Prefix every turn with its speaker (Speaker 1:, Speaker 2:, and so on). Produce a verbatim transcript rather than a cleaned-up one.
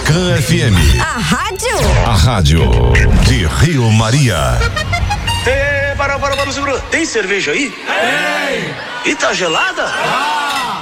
Speaker 1: Can F M.
Speaker 2: A rádio?
Speaker 1: A rádio de Rio Maria.
Speaker 3: Ei, para, para, para, segura. Tem cerveja aí? Tem. E tá gelada? Ah.